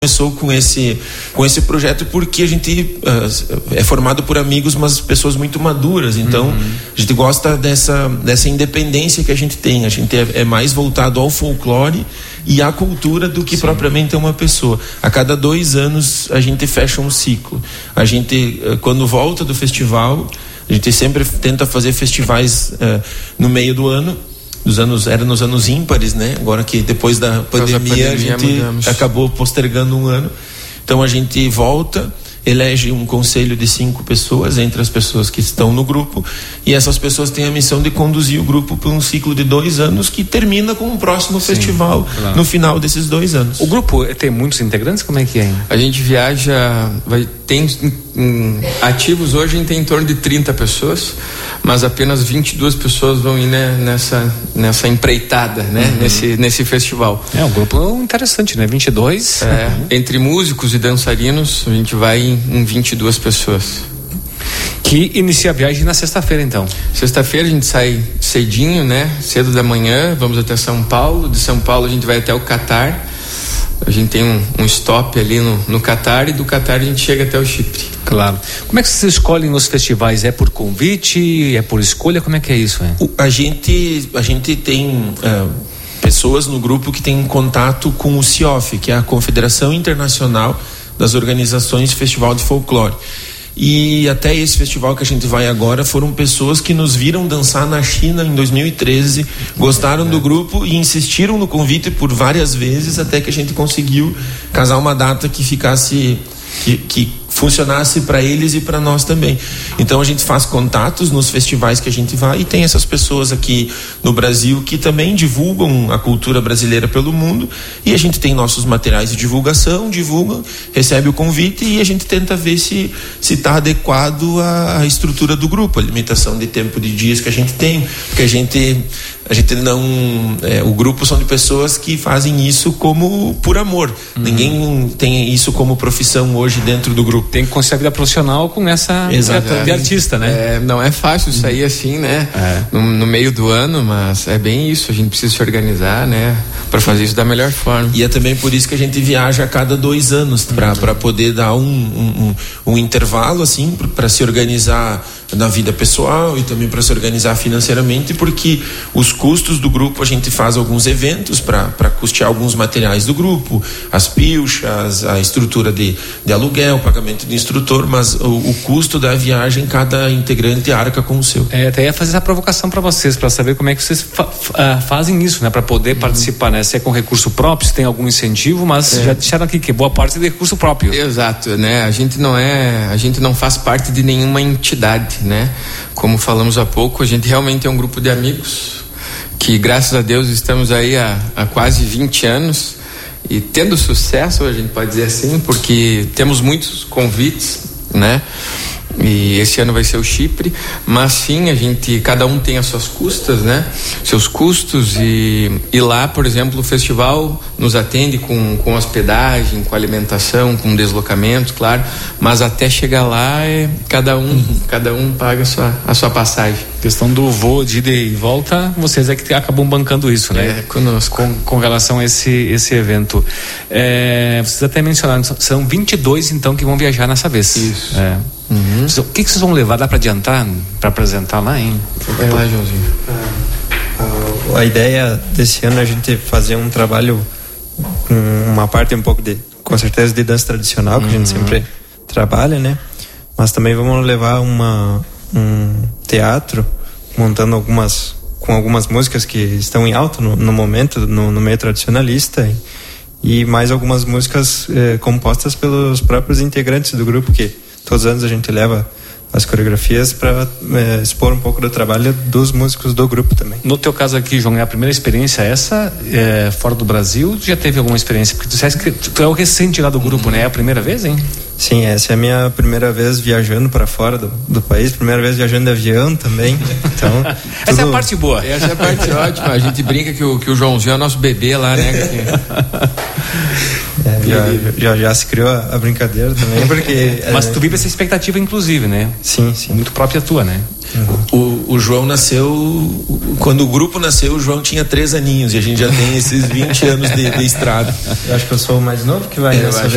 começou com esse projeto porque a gente é formado por amigos, mas pessoas muito maduras, então a gente gosta dessa independência que a gente tem. A gente é mais voltado ao folclore e à cultura do que propriamente uma pessoa. A cada 2 anos a gente fecha um ciclo. A gente, quando volta do festival, a gente sempre tenta fazer festivais no meio do ano. Era nos anos ímpares, né? Agora que depois da pandemia a gente acabou postergando um ano. Então a gente volta, elege um conselho de 5 pessoas entre as pessoas que estão no grupo, e essas pessoas têm a missão de conduzir o grupo por um ciclo de 2 anos que termina com um próximo festival no final desses 2 anos. O grupo tem muitos integrantes? Como é que é? A gente viaja, tem ativos hoje, a gente tem em torno de 30 pessoas, mas apenas 22 pessoas vão ir, né, nessa empreitada, né, nesse festival. É um grupo interessante, né? 22. Entre músicos e dançarinos, a gente vai em 22 pessoas. Que inicia a viagem na sexta-feira, então. Sexta-feira a gente sai cedinho, né? Cedo da manhã, vamos até São Paulo. De São Paulo a gente vai até o Catar. A gente tem um stop ali no Catar, e do Catar a gente chega até o Chipre. Claro. Como é que vocês escolhem nos festivais? É por convite? É por escolha? Como é que é isso? A gente tem pessoas no grupo que têm contato com o CIOF, que é a Confederação Internacional das Organizações de Festival de Folclore. E até esse festival que a gente vai agora foram pessoas que nos viram dançar na China em 2013, gostaram do grupo e insistiram no convite por várias vezes, até que a gente conseguiu casar uma data que ficasse, que funcionasse para eles e para nós também. Então a gente faz contatos nos festivais que a gente vai, e tem essas pessoas aqui no Brasil que também divulgam a cultura brasileira pelo mundo, e a gente tem nossos materiais de divulgação, recebe o convite e a gente tenta ver se está adequado à estrutura do grupo, a limitação de tempo de dias que a gente tem, porque a gente não, o grupo são de pessoas que fazem isso como por amor. Ninguém tem isso como profissão hoje dentro do grupo. Tem que conciliar a vida profissional com essa de artista, né? Não é fácil sair assim, né? No meio do ano, mas é bem isso. A gente precisa se organizar, né? Para fazer isso da melhor forma. E é também por isso que a gente viaja a cada 2 anos, para poder dar um intervalo, assim, para se organizar na vida pessoal e também para se organizar financeiramente, porque os custos do grupo, a gente faz alguns eventos para custear alguns materiais do grupo, as pilchas, a estrutura de aluguel, pagamento de instrutor, mas o custo da viagem, cada integrante arca com o seu. Até ia fazer essa provocação para vocês, para saber como é que vocês fazem isso, né, para poder participar, né, se é com recurso próprio, se tem algum incentivo, mas já deixaram aqui que boa parte é de recurso próprio. Exato, né, a gente não faz parte de nenhuma entidade, né, como falamos há pouco, a gente realmente é um grupo de amigos que, graças a Deus, estamos aí há quase 20 anos e tendo sucesso, a gente pode dizer assim, porque temos muitos convites, né? E esse ano vai ser o Chipre, mas sim, cada um tem as suas custas, né? Seus custos, e lá, por exemplo, o festival nos atende com hospedagem, com alimentação, com deslocamento, claro, mas até chegar lá cada um paga a sua passagem. Questão do voo de ida e volta, vocês é que acabam bancando isso, né? Conosco. Com relação a esse evento. Vocês até mencionaram, são 22 então que vão viajar nessa vez. Isso. O que vocês vão levar? Dá para adiantar, para apresentar lá, hein? Vai lá, Joãozinho. A ideia desse ano é a gente fazer um trabalho com uma parte um pouco com certeza de dança tradicional, que a gente sempre trabalha, né? Mas também vamos levar um teatro, montando com algumas músicas que estão em alta no momento, no meio tradicionalista, e mais algumas músicas compostas pelos próprios integrantes do grupo, que todos os anos a gente leva as coreografias para expor um pouco do trabalho dos músicos do grupo também. No teu caso aqui, João, é a primeira experiência essa fora do Brasil? Tu já teve alguma experiência? Porque tu disseste que tu é o recente lá do grupo, né? É a primeira vez, hein? Sim, essa é a minha primeira vez viajando para fora do país, primeira vez viajando de avião também. Então, essa é a parte boa. Essa é a parte ótima. A gente brinca que o Joãozinho é nosso bebê lá, né? Já se criou a brincadeira também, porque... Mas tu vive essa expectativa, inclusive, né? Sim. Muito própria tua, né? O João nasceu... Quando o grupo nasceu, o João tinha 3 aninhos, e a gente já tem esses 20 anos de estrada. Eu acho que eu sou o mais novo que vai nessa vez.